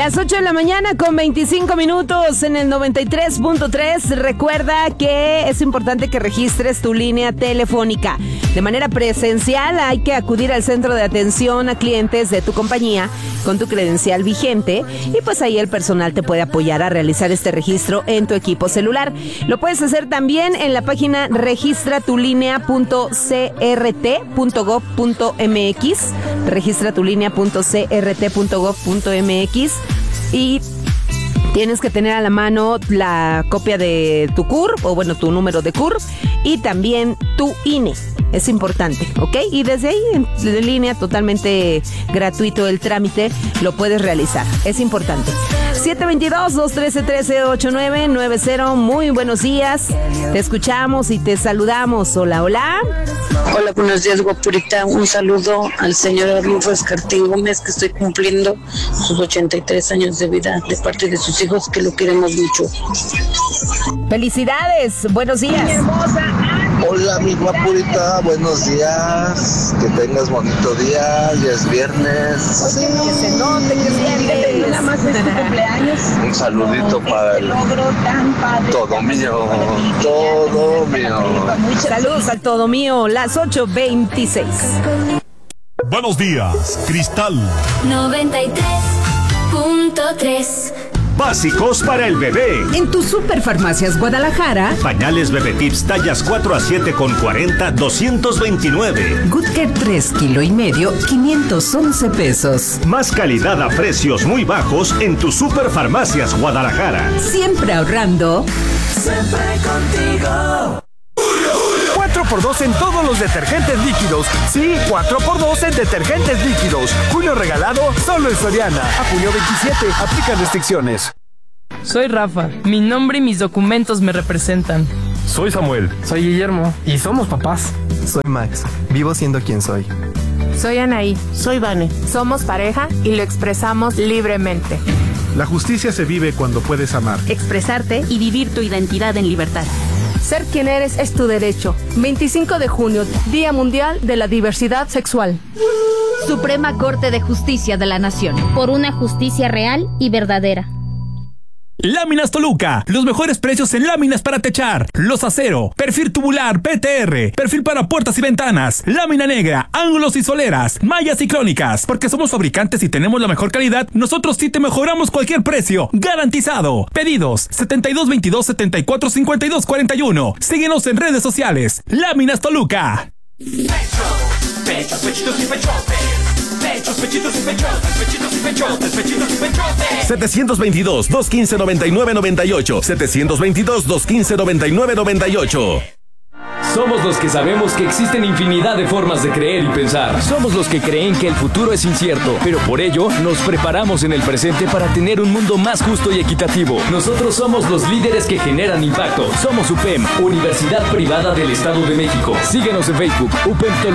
Las 8 de la mañana con 25 minutos en el 93.3. Recuerda que es importante que registres tu línea telefónica. De manera presencial hay que acudir al centro de atención a clientes de tu compañía con tu credencial vigente y pues ahí el personal te puede apoyar a realizar este registro en tu equipo celular. Lo puedes hacer también en la página registratulinea.crt.gov.mx, registratulinea.crt.gov.mx y tienes que tener a la mano la copia de tu CUR, o bueno, tu número de CUR y también tu INE. Es importante, ¿ok? Y desde ahí, en línea, totalmente gratuito el trámite, lo puedes realizar. Es importante. 722-213-1389-90. Muy buenos días. Te escuchamos y te saludamos. Hola, hola. Hola, buenos días, guapurita. Un saludo al señor Arnulfo Escartín Gómez, que estoy cumpliendo sus 83 años de vida, de parte de sus hijos, que lo queremos mucho. Felicidades. Buenos días. Hola, mi guapurita, buenos días, que tengas bonito día, ya es viernes. Que se note que es viernes. Nada más es tu cumpleaños. Un saludito para el todo mío. Saludos al todo mío, las 8:26. Buenos días, Cristal 93.3. Básicos para el bebé. En tu Superfarmacias Guadalajara. Pañales Bebé Tips tallas 4 a 7 con 40, 229. Good Care 3 kilo y medio, 511 pesos. Más calidad a precios muy bajos en tu Superfarmacias Guadalajara. Siempre ahorrando. Siempre contigo. 4x2 en todos los detergentes líquidos. Sí, 4x2 en detergentes líquidos. Julio regalado solo en Soriana. A junio 27. Aplican restricciones. Soy Rafa. Mi nombre y mis documentos me representan. Soy Samuel. Soy Guillermo. Y somos papás. Soy Max. Vivo siendo quien soy. Soy Anaí. Soy Vane. Somos pareja y lo expresamos libremente. La justicia se vive cuando puedes amar, expresarte y vivir tu identidad en libertad. Ser quien eres es tu derecho. 25 de junio, Día Mundial de la Diversidad Sexual. Suprema Corte de Justicia de la Nación. Por una justicia real y verdadera. Láminas Toluca, los mejores precios en láminas para techar, los acero, perfil tubular, PTR, perfil para puertas y ventanas, lámina negra, ángulos y soleras, mallas y crónicas. Porque somos fabricantes y tenemos la mejor calidad, nosotros sí te mejoramos cualquier precio, garantizado. Pedidos 7222-745241. Síguenos en redes sociales. Láminas Toluca. Pechos, pechitos y pechotes. Pechos, pechitos y pechotes, pechitos y pechotes, pechitos y pechotes. 722-215-9998. 722-215-9998. Somos los que sabemos que existen infinidad de formas de creer y pensar. Somos los que creen que el futuro es incierto, pero por ello nos preparamos en el presente para tener un mundo más justo y equitativo. Nosotros somos los líderes que generan impacto. Somos UPEM, Universidad Privada del Estado de México. Síguenos en Facebook, UPEM Toluca.